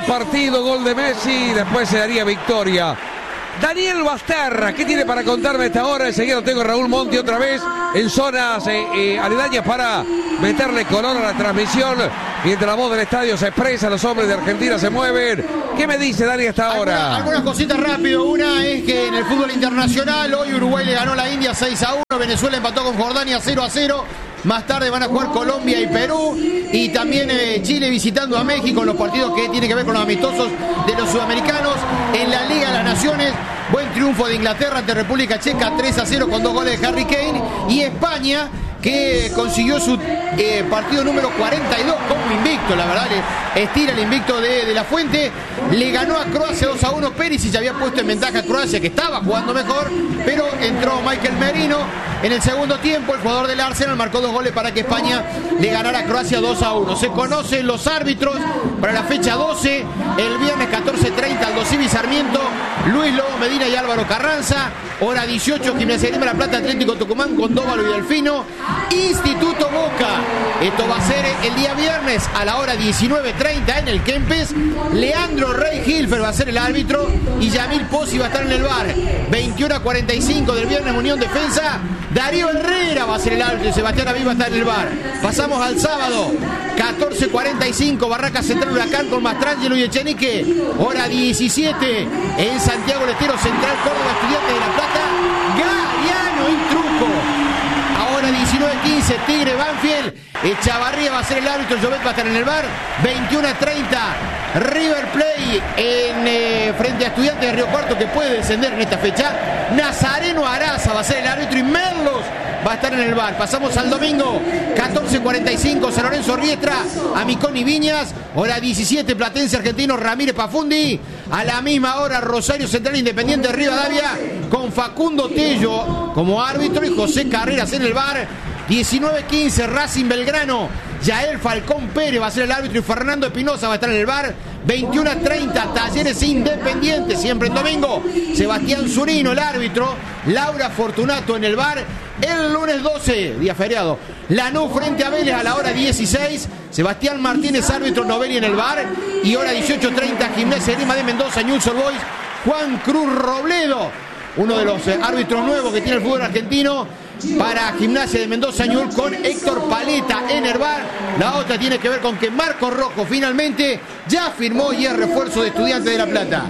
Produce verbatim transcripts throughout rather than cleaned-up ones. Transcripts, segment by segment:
partido, gol de Messi, después se daría victoria. Daniel Basterra, ¿qué tiene para contarme a esta hora? Enseguida tengo a Raúl Monti otra vez en zonas eh, eh, aledañas para meterle color a la transmisión. Mientras la voz del estadio se expresa, los hombres de Argentina se mueven. ¿Qué me dice Dani hasta ahora? Algunas, algunas cositas rápido. Una es que en el fútbol internacional hoy Uruguay le ganó a la India seis a uno. Venezuela empató con Jordania cero a cero. Más tarde van a jugar Colombia y Perú. Y también eh, Chile visitando a México en los partidos que tienen que ver con los amistosos de los sudamericanos. En la Liga de las Naciones, buen triunfo de Inglaterra ante República Checa tres a cero con dos goles de Harry Kane. Y España, que consiguió su eh, partido número cuarenta y dos como invicto, la verdad, le estira el invicto de, de la Fuente. Le ganó a Croacia dos a uno. Perisic había puesto en ventaja a Croacia, que estaba jugando mejor, pero entró Michael Merino en el segundo tiempo. El jugador del Arsenal marcó dos goles para que España le ganara a Croacia dos a uno. Se conocen los árbitros para la fecha doce, el viernes catorce treinta, Aldo Civi Sarmiento, Luis Lobo Medina y Álvaro Carranza. Hora dieciocho, Gimnasia Grima La Plata, Atlético Tucumán con Dóvalo y Delfino. Instituto Boca, esto va a ser el día viernes a la hora diecinueve treinta en el Kempes. Leandro Rey Hilfer va a ser el árbitro y Yamil Pozzi va a estar en el bar. veintiuno a cuarenta y cinco del viernes, Unión Defensa. Darío Herrera va a ser el árbitro y Sebastián Aviv va a estar en el bar. Pasamos al sábado, catorce cuarenta y cinco, Barraca Central Huracán con Mastrangelo y Echenique. Hora diecisiete en Santiago del Estero, Central Córdoba, Estudiantes de La Plata, Gariano y Truco. Ahora diecinueve quince, Tigre Banfield, Echavarría va a ser el árbitro, Jovet va a estar en el bar. veintiuno a treinta, River Plate en, eh, frente a Estudiantes de Río Cuarto, que puede descender en esta fecha. Nazareno Araza va a ser el árbitro y Merlos va a estar en el bar. Pasamos al domingo, catorce cuarenta y cinco, San Lorenzo Riestra, Amicón y Viñas. Hora diecisiete, Platense Argentino, Ramírez Pafundi. A la misma hora, Rosario Central Independiente de Rivadavia con Facundo Tello como árbitro y José Carreras en el bar. diecinueve quince, Racing Belgrano, Yael Falcón Pérez va a ser el árbitro y Fernando Espinosa va a estar en el bar. veintiuno a treinta, Talleres Independiente, siempre en domingo, Sebastián Zurino el árbitro, Laura Fortunato en el bar. El lunes doce, día feriado, Lanús frente a Vélez a la hora dieciséis, Sebastián Martínez árbitro, Novelli en el bar. Y hora dieciocho treinta, Gimnasia Grima de Mendoza, Newell's Old Boys, Juan Cruz Robledo, uno de los eh, árbitros nuevos que tiene el fútbol argentino para Gimnasia de Mendoza, Newell's, con Héctor Paleta en el bar. La otra tiene que ver con que Marco Rojo finalmente ya firmó y es refuerzo de Estudiantes de La Plata.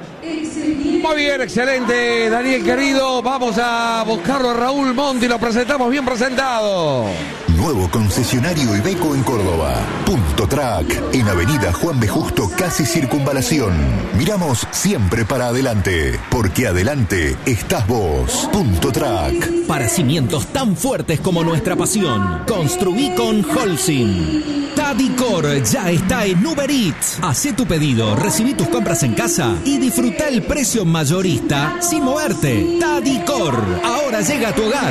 Muy bien, excelente, Daniel querido. Vamos a buscarlo a Raúl Monti, lo presentamos bien presentado. Nuevo concesionario Iveco en Córdoba. Punto Track, en Avenida Juan B. Justo, casi Circunvalación. Miramos siempre para adelante, porque adelante estás vos. Punto Track. Para cimientos tan fuertes como nuestra pasión, construí con Holcim. Tadicor ya está en Uber Eats. Hacé tu pedido, recibí tus compras en casa y disfruta el precio mayorista sin moverte. Tadicor, ahora llega a tu hogar.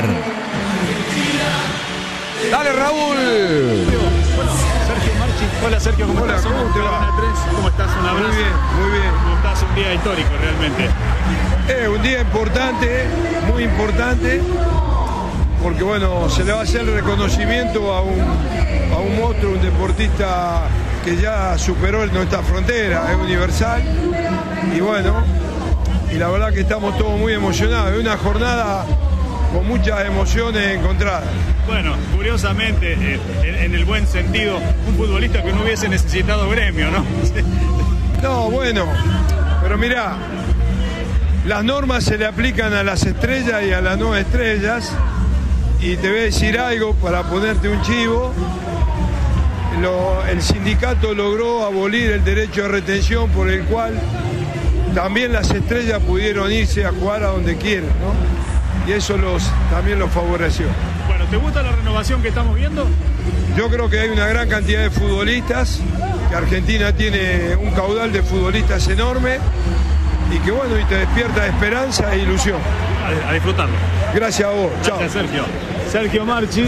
Dale, Raúl. Bueno, Sergio Marchi. Hola, Sergio, ¿cómo Hola, estás? ¿cómo te va? ¿Cómo estás? Un abrazo. Muy bien, muy bien. ¿Cómo estás? Un día histórico realmente. Es un día importante, muy importante, porque bueno, se le va a hacer el reconocimiento a un, a un monstruo, un deportista que ya superó nuestra frontera, es universal. Y bueno, y la verdad que estamos todos muy emocionados. Es una jornada con muchas emociones encontradas. Bueno, curiosamente, eh, en, en el buen sentido, un futbolista que no hubiese necesitado gremio, ¿no? No, bueno, pero mirá, las normas se le aplican a las estrellas y a las no estrellas. Y te voy a decir algo para ponerte un chivo. Lo, el sindicato logró abolir el derecho de retención por el cual también las estrellas pudieron irse a jugar a donde quieran, ¿no? Y eso los, también los favoreció. Bueno, ¿te gusta la renovación que estamos viendo? Yo creo que hay una gran cantidad de futbolistas, que Argentina tiene un caudal de futbolistas enorme y que bueno, y te despierta esperanza e ilusión. A, a disfrutarlo. Gracias a vos. Gracias, chao. Sergio. Sergio Marchi,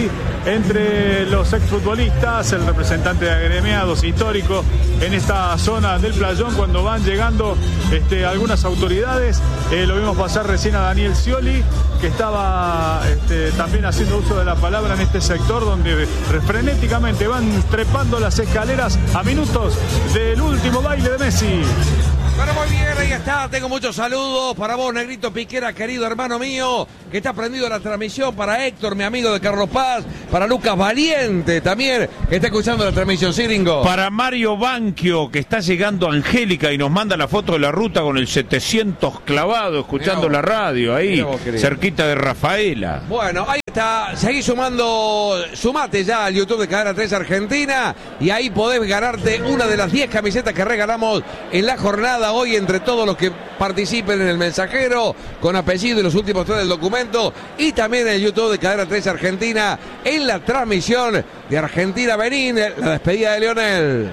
entre los exfutbolistas, el representante de agremiados históricos en esta zona del playón cuando van llegando este, algunas autoridades. Eh, lo vimos pasar recién a Daniel Scioli, que estaba este, también haciendo uso de la palabra en este sector donde frenéticamente van trepando las escaleras a minutos del último baile de Messi. Bueno, muy bien, ahí está, tengo muchos saludos para vos, Negrito Piquera, querido hermano mío, que está prendido la transmisión, para Héctor, mi amigo de Carlos Paz, para Lucas Valiente también, que está escuchando la transmisión, ¿sí, Ringo? Para Mario Banquio, que está llegando a Angélica y nos manda la foto de la ruta con el setecientos clavado, escuchando la radio, ahí, vos, cerquita de Rafaela. Bueno, ahí está, seguí sumando, sumate ya al YouTube de Cadena tres Argentina, y ahí podés ganarte una de las diez camisetas que regalamos en la jornada hoy entre todos los que participen en el mensajero con apellido y los últimos tres del documento, y también en el YouTube de Cadena tres Argentina en la transmisión de Argentina-Benín, la despedida de Lionel.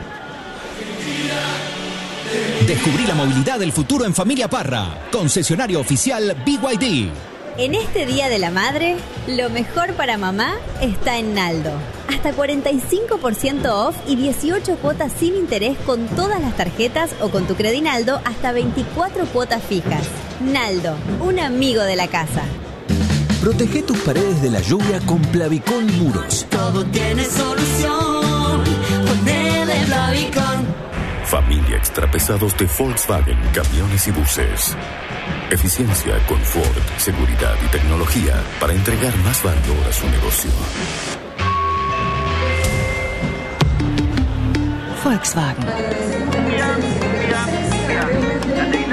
Descubrí la movilidad del futuro en Familia Parra, concesionario oficial B Y D. En este Día de la Madre, lo mejor para mamá está en Naldo. Hasta cuarenta y cinco por ciento off y dieciocho cuotas sin interés con todas las tarjetas o con tu Credinaldo hasta veinticuatro cuotas fijas. Naldo, un amigo de la casa. Protege tus paredes de la lluvia con Plavicón Muros. Todo tiene solución con D de Plavicón. Familia extrapesados de Volkswagen, camiones y buses. Eficiencia, confort, seguridad y tecnología para entregar más valor a su negocio. Volkswagen.